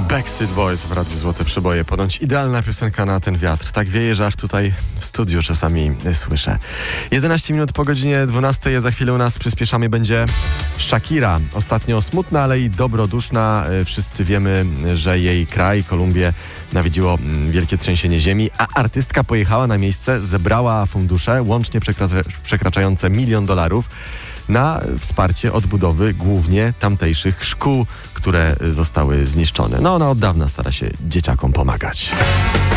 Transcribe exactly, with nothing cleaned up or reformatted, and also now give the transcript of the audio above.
Backstreet Boys w Radiu Złote Przeboje. Ponoć idealna piosenka na ten wiatr. Tak wieje, że aż tutaj w studiu czasami słyszę. jedenaście minut po godzinie dwunastej. Za chwilę u nas przyspieszamy będzie Shakira. Ostatnio smutna, ale i dobroduszna. Wszyscy wiemy, że jej kraj, Kolumbię, nawiedziło wielkie trzęsienie ziemi, a artystka pojechała na miejsce, zebrała fundusze, łącznie przekra- przekraczające milion dolarów, na wsparcie odbudowy głównie tamtejszych szkół, które zostały zniszczone. No ona od dawna stara się dzieciakom pomagać.